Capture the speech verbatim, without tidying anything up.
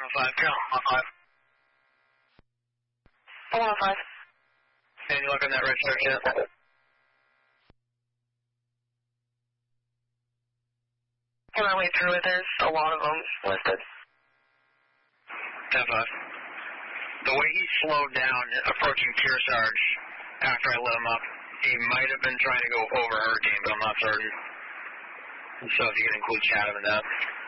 oh five, Carol, one oh five. one oh five. Can you look on that red search yet? On my way through it, there's a lot of them listed. ten five. The way he slowed down approaching Kearsarge after I lit him up, he might have been trying to go over Hurricane, but I'm not certain. So if you can include Chatham in that.